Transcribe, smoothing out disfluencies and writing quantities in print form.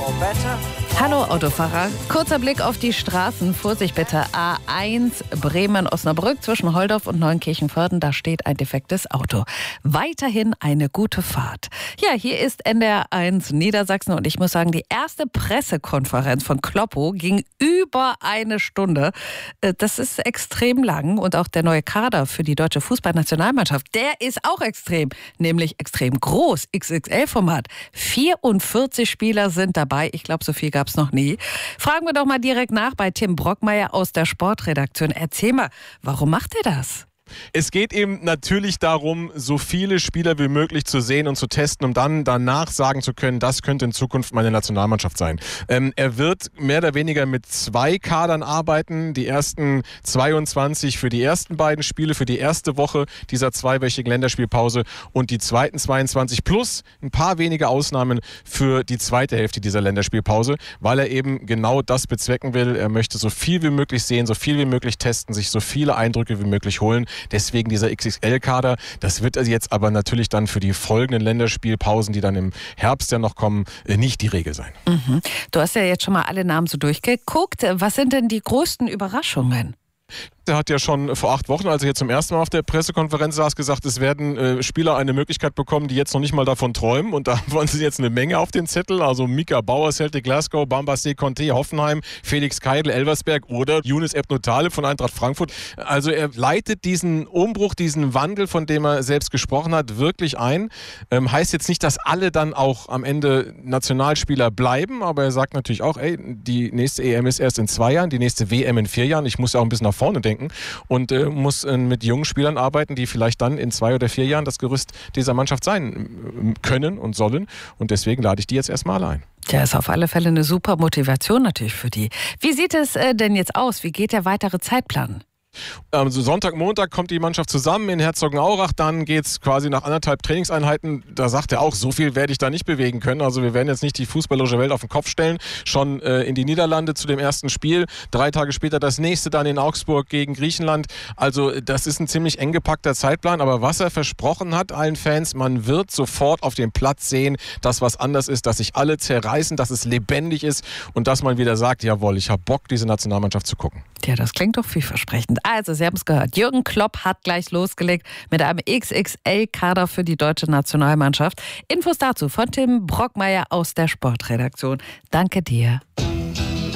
Hallo Autofahrer, kurzer Blick auf die Straßen. Vorsicht bitte, A1 Bremen-Osnabrück zwischen Holdorf und Neunkirchen-Vörden. Da steht ein defektes Auto. Weiterhin eine gute Fahrt. Ja, hier ist NDR1 Niedersachsen und ich muss sagen, die erste Pressekonferenz von Kloppo ging über eine Stunde. Das ist extrem lang und auch der neue Kader für die deutsche Fußballnationalmannschaft, der ist auch extrem, nämlich extrem groß, XXL-Format. 44 Spieler sind dabei. Ich glaube, so viel gab es noch nie. Fragen wir doch mal direkt nach bei Tim Brockmeier aus der Sportredaktion. Erzähl mal, warum macht er das? Es geht eben natürlich darum, so viele Spieler wie möglich zu sehen und zu testen, um dann danach sagen zu können, das könnte in Zukunft meine Nationalmannschaft sein. Er wird mehr oder weniger mit 2 Kadern arbeiten. Die ersten 22 für die ersten beiden Spiele, für die erste Woche dieser 2-wöchigen Länderspielpause und die zweiten 22 plus ein paar wenige Ausnahmen für die zweite Hälfte dieser Länderspielpause, weil er eben genau das bezwecken will. Er möchte so viel wie möglich sehen, so viel wie möglich testen, sich so viele Eindrücke wie möglich holen. Deswegen dieser XXL-Kader. Das wird jetzt aber natürlich dann für die folgenden Länderspielpausen, die dann im Herbst ja noch kommen, nicht die Regel sein. Mhm. Du hast ja jetzt schon mal alle Namen so durchgeguckt. Was sind denn die größten Überraschungen? Er hat ja schon vor 8 Wochen, als er hier zum ersten Mal auf der Pressekonferenz saß, gesagt, es werden Spieler eine Möglichkeit bekommen, die jetzt noch nicht mal davon träumen. Und da wollen sie jetzt eine Menge auf den Zettel. Also Mika Bauer, Celtic Glasgow, Bambassé Conté, Hoffenheim, Felix Keidl, Elversberg oder Younes Ebnotale von Eintracht Frankfurt. Also er leitet diesen Umbruch, diesen Wandel, von dem er selbst gesprochen hat, wirklich ein. Heißt jetzt nicht, dass alle dann auch am Ende Nationalspieler bleiben, aber er sagt natürlich auch, die nächste EM ist erst in 2 Jahren, die nächste WM in 4 Jahren. Ich muss ja auch ein bisschen nach vorne denken. Und muss mit jungen Spielern arbeiten, die vielleicht dann in 2 oder 4 Jahren das Gerüst dieser Mannschaft sein können und sollen. Und deswegen lade ich die jetzt erstmal ein. Ja, ist auf alle Fälle eine super Motivation natürlich für die. Wie sieht es denn jetzt aus? Wie geht der weitere Zeitplan? Also Sonntag, Montag kommt die Mannschaft zusammen in Herzogenaurach, dann geht es quasi nach 1,5 Trainingseinheiten, da sagt er auch, so viel werde ich da nicht bewegen können, also wir werden jetzt nicht die fußballerische Welt auf den Kopf stellen, schon in die Niederlande zu dem ersten Spiel, 3 Tage später das nächste dann in Augsburg gegen Griechenland, also das ist ein ziemlich eng gepackter Zeitplan, aber was er versprochen hat allen Fans, man wird sofort auf dem Platz sehen, dass was anders ist, dass sich alle zerreißen, dass es lebendig ist und dass man wieder sagt, jawohl, ich habe Bock, diese Nationalmannschaft zu gucken. Ja, das klingt doch vielversprechend. Also, Sie haben es gehört. Jürgen Klopp hat gleich losgelegt mit einem XXL-Kader für die deutsche Nationalmannschaft. Infos dazu von Tim Brockmeier aus der Sportredaktion. Danke dir.